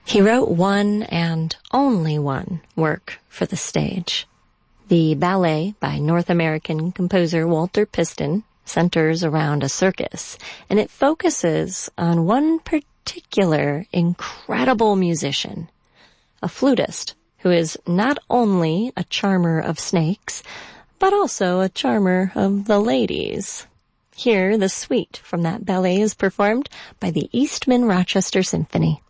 He wrote one and only one work for the stage. The ballet by North American composer Walter Piston centers around a circus, and it focuses on one particular incredible musician, a flutist who is not only a charmer of snakes, but also a charmer of the ladies. Here, the suite from that ballet is performed by the Eastman Rochester Symphony.